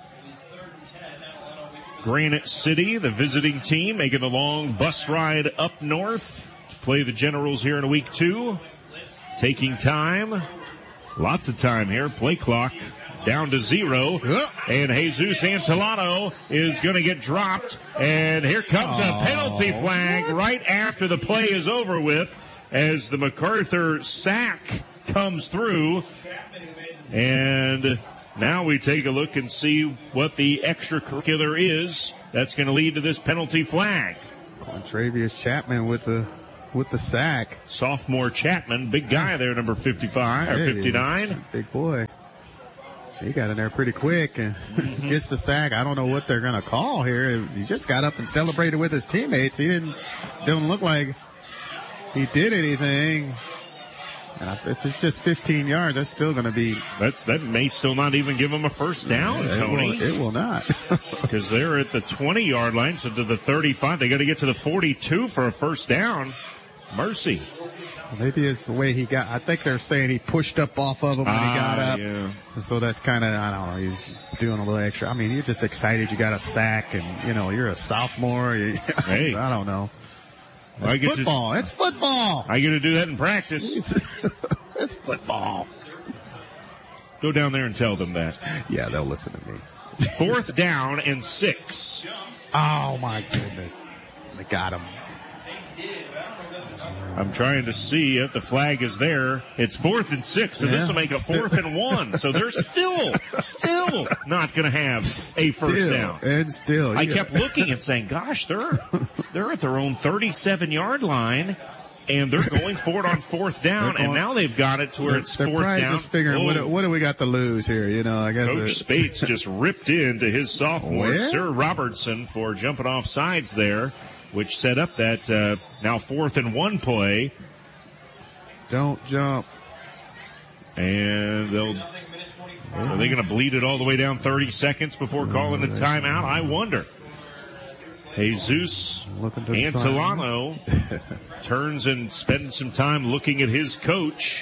Granite City, the visiting team, making the long bus ride up north to play the Generals here in week two. taking time. Lots of time here. Play clock down to zero. And Jesus Antolano is going to get dropped. And here comes a penalty flag right after the play is over with as the MacArthur sack comes through. And now we take a look and see what the extracurricular is that's going to lead to this penalty flag. Travius Chapman with the with the sack. Sophomore Chapman, big guy there, number fifty-five or fifty-nine. Big boy. He got in there pretty quick and mm-hmm. gets the sack. I don't know what they're going to call here. He just got up and celebrated with his teammates. He didn't, didn't look like he did anything. And if it's just fifteen yards, that's still going to be. That's that may still not even give them a first down, yeah, Tony. It will, it will not. Because they're at the twenty-yard line, so to the thirty-five. They got to get to the forty-two for a first down. Mercy. Maybe it's the way he got. I think they're saying he pushed up off of him when ah, he got up. Yeah. So that's kind of, I don't know, he's doing a little extra. I mean, you're just excited you got a sack and, you know, you're a sophomore. You, hey. I don't know. It's I get football. To, it's football. I get to do that in practice. It's football. Go down there and tell them that. Yeah, they'll listen to me. Fourth down and six. Oh, my goodness. They got him. I'm trying to see if the flag is there. It's fourth and six, so yeah. This will make a fourth and one. So they're still, still not going to have a first still, down. And still, yeah. I kept looking and saying, gosh, they're, they're at their own thirty-seven yard line. And they're going for it on fourth down, going, and now they've got it to where it's they're fourth probably down. Just figuring, what, what do we got to lose here? You know, I guess Coach Spates just ripped into his sophomore, Where? Sir Robertson, for jumping off sides there, which set up that uh, now fourth and one play. Don't jump. And they'll. Are they going to bleed it all the way down thirty seconds before calling the timeout? I wonder. Jesus Antolano turns and spends some time looking at his coach.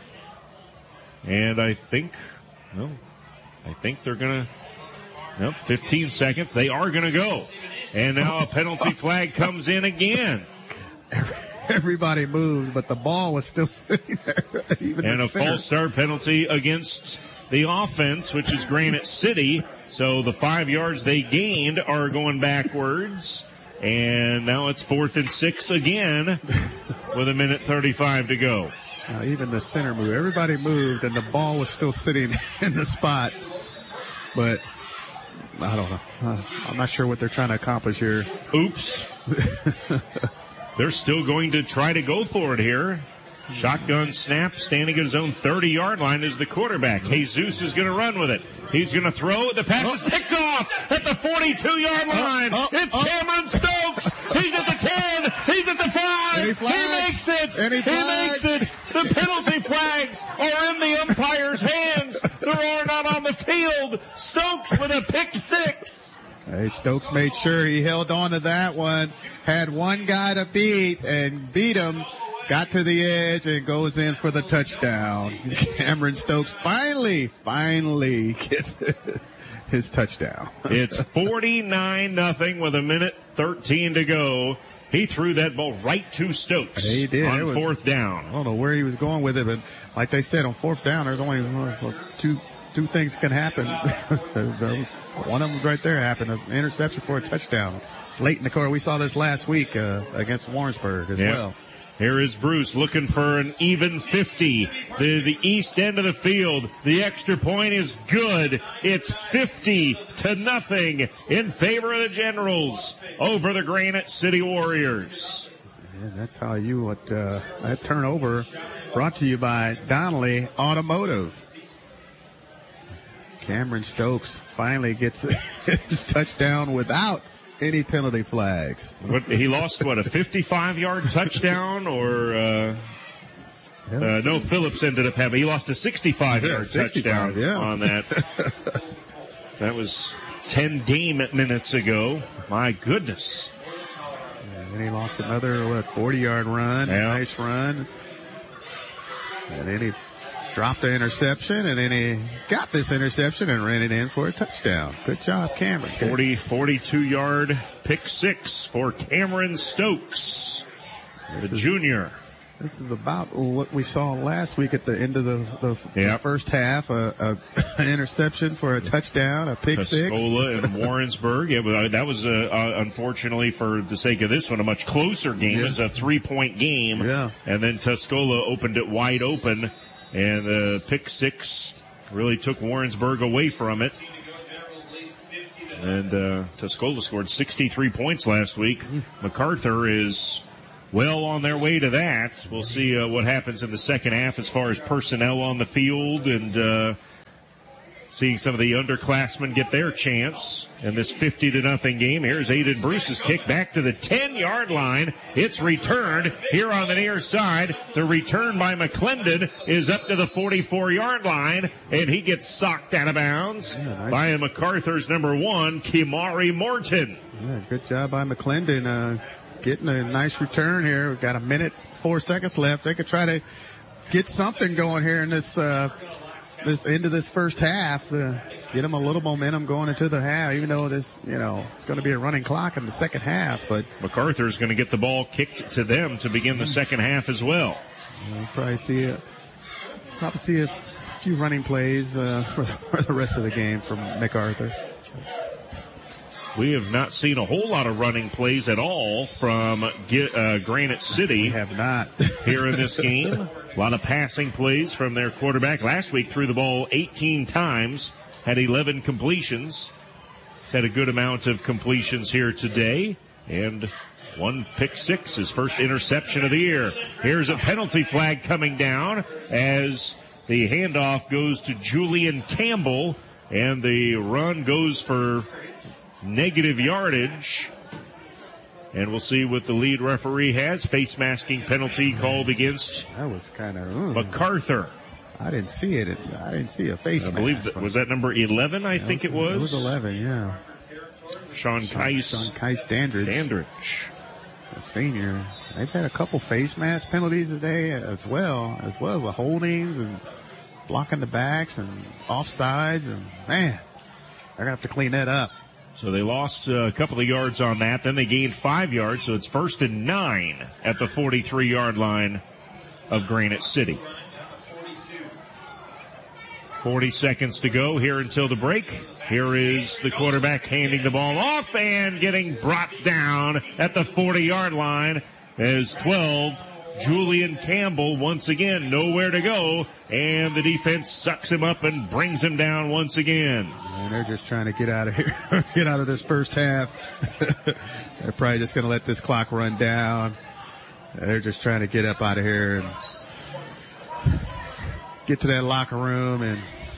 And I think, no, I think they're going to, nope, fifteen seconds. They are going to go. And now a penalty flag comes in again. Everybody moved, but the ball was still sitting there. Even and the a center. false start penalty against the offense, which is Granite City. So the five yards they gained are going backwards. And now it's fourth and six again with a minute thirty-five to go. Now even the center moved. Everybody moved, and the ball was still sitting in the spot. But I don't know. Uh, I'm not sure what they're trying to accomplish here. Oops. They're still going to try to go for it here. Shotgun snap, standing at his own thirty-yard line is the quarterback. Jesus is going to run with it. He's going to throw. The pass is picked off at the forty-two-yard line. Oh, oh, it's oh. Cameron Stokes. He's at the ten. He's at the five. Any He flags? makes it. Any he flags? makes it. The penalty flags are in the umpire's hands. There are not on the field. Stokes with a pick six. Hey, Stokes made sure he held on to that one. Had one guy to beat and beat him. Got to the edge and goes in for the touchdown. Cameron Stokes finally, finally gets his touchdown. It's forty-nine nothing with a minute thirteen to go. He threw that ball right to Stokes he did. on was, fourth down. I don't know where he was going with it, but like they said, on fourth down, there's only uh, two two things can happen. One of them right there happened, an interception for a touchdown. Late in the quarter, we saw this last week uh, against Warrensburg as yeah. well. Here is Bruce looking for an even fifty. The, the east end of the field. The extra point is good. It's fifty to nothing in favor of the Generals over the Granite City Warriors. And that's how you what uh, that turnover brought to you by Donnelly Automotive. Cameron Stokes finally gets his touchdown without any penalty flags. What, he lost, what, a fifty-five-yard touchdown or, uh, uh, no, Phillips ended up having, he lost a sixty-five-yard yeah, touchdown yeah. on that. That was ten game minutes ago. My goodness. And then he lost another, what, forty-yard run, yeah. nice run. And then he dropped the interception, and then he got this interception and ran it in for a touchdown. Good job, Cameron. forty, forty-two-yard pick six for Cameron Stokes, the this is, junior. This is about what we saw last week at the end of the, the, yep. the first half. A, a, an interception for a touchdown, a pick six. Tuscola and Warrensburg. Yeah, but that was, uh, uh, unfortunately, for the sake of this one, a much closer game. Yeah. It was a three-point game. Yeah. And then Tuscola opened it wide open, and the pick six really took Warrensburg away from it. And uh, Tuscola scored sixty-three points last week. MacArthur is well on their way to that. We'll see uh, what happens in the second half as far as personnel on the field and uh, seeing some of the underclassmen get their chance in this fifty to nothing game. Here's Aiden Bruce's kick back to the ten-yard line. It's returned here on the near side. The return by McClendon is up to the forty-four-yard line, and he gets socked out of bounds yeah, nice. by MacArthur's number one, Kimari Morton. Yeah, good job by McClendon. Uh, Getting a nice return here. We've got a minute, four seconds left. They could try to get something going here in this, uh, this end of this first half. Uh, get them a little momentum going into the half, even though this, you know, it's going to be a running clock in the second half. But MacArthur's going to get the ball kicked to them to begin the second half as well. We'll probably see a, probably see a few running plays, uh, for the, for the rest of the game from MacArthur. We have not seen a whole lot of running plays at all from uh, Granite City. We have not. Here in this game. A lot of passing plays from their quarterback. Last week threw the ball eighteen times, had eleven completions. He's had a good amount of completions here today. And one pick six, his first interception of the year. Here's a penalty flag coming down as the handoff goes to Julian Campbell. And the run goes for negative yardage. And we'll see what the lead referee has. Face masking penalty called against that was kind of MacArthur. I didn't see it. I didn't see a face I mask. believe that was that number eleven. I think was, it was. It was eleven. Yeah. Sean Keiss. Sean Keiss Dandridge. Dandridge. A senior. They've had a couple face mask penalties today as well, as well as the holdings and blocking the backs and offsides. And man, they're gonna have to clean that up. So they lost a couple of yards on that. Then they gained five yards, so it's first and nine at the forty-three-yard line of Granite City. forty seconds to go here until the break. Here is the quarterback handing the ball off and getting brought down at the forty-yard line as twelve. Julian Campbell once again nowhere to go, and the defense sucks him up and brings him down once again. And they're just trying to get out of here, get out of this first half. They're probably just going to let this clock run down. They're just trying to get up out of here and get to that locker room and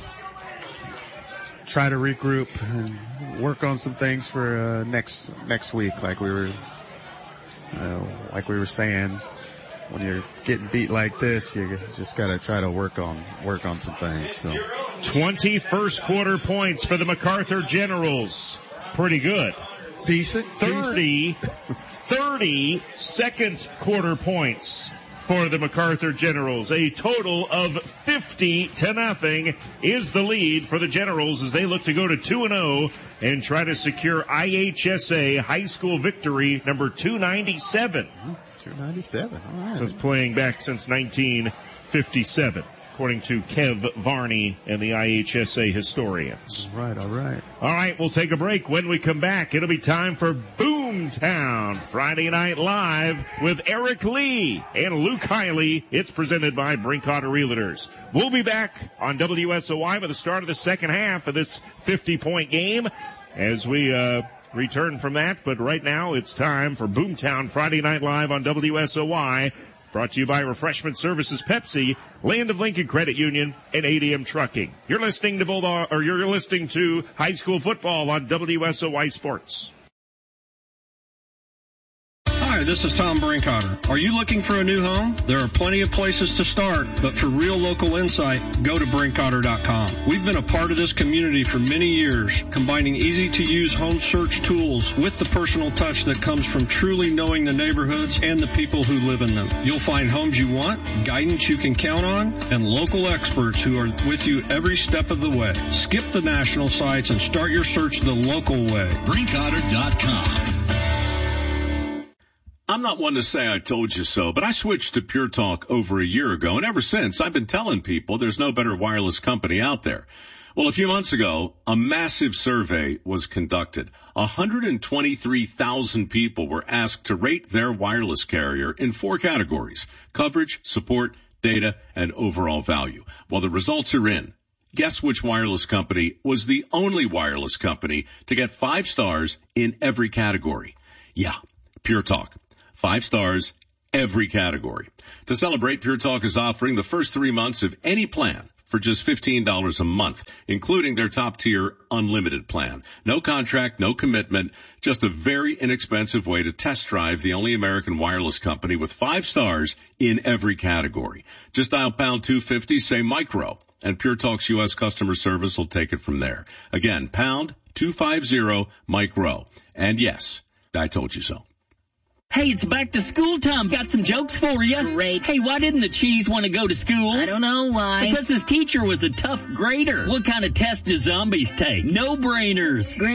try to regroup and work on some things for uh, next next week, like we were, uh, like we were saying. When you're getting beat like this, you just got to try to work on work on some things. So, twenty first quarter points for the MacArthur Generals. Pretty good. Decent. thirty, decent. thirty second quarter points for the MacArthur Generals. A total of fifty to nothing is the lead for the Generals as they look to go to two and oh and try to secure I H S A high school victory number two ninety-seven. two ninety-seven. All right. Since playing back since nineteen fifty-seven, according to Kev Varney and the I H S A historians. All right, all right. All right, we'll take a break. When we come back, it'll be time for Boomtown Friday Night Live with Eric Lee and Luke Hiley. It's presented by Brinkotter Realtors. We'll be back on W S O Y with the start of the second half of this fifty-point game as we uh return from that, but right now it's time for Boomtown Friday Night Live on W S O Y, brought to you by Refreshment Services Pepsi, Land of Lincoln Credit Union, and A D M Trucking. You're listening to Bulldog, or you're listening to high school football on W S O Y Sports. Hi, this is Tom Brinkotter. Are you looking for a new home? There are plenty of places to start, but for real local insight, go to brinkotter dot com. We've been a part of this community for many years, combining easy-to-use home search tools with the personal touch that comes from truly knowing the neighborhoods and the people who live in them. You'll find homes you want, guidance you can count on, and local experts who are with you every step of the way. Skip the national sites and start your search the local way. brinkotter dot com. I'm not one to say I told you so, but I switched to Pure Talk over a year ago, and ever since I've been telling people there's no better wireless company out there. Well, a few months ago, a massive survey was conducted. one hundred twenty-three thousand people were asked to rate their wireless carrier in four categories: coverage, support, data, and overall value. Well, the results are in. Guess which wireless company was the only wireless company to get five stars in every category? Yeah, Pure Talk. Five stars, every category. To celebrate, Pure Talk is offering the first three months of any plan for just fifteen dollars a month, including their top-tier unlimited plan. No contract, no commitment, just a very inexpensive way to test drive the only American wireless company with five stars in every category. Just dial pound two fifty, say micro, and Pure Talk's U S customer service will take it from there. Again, pound two fifty, micro. And yes, I told you so. Hey, it's back to school time. Got some jokes for you. Great. Hey, why didn't the cheese want to go to school? I don't know why. Because his teacher was a tough grader. What kind of test do zombies take? No-brainers.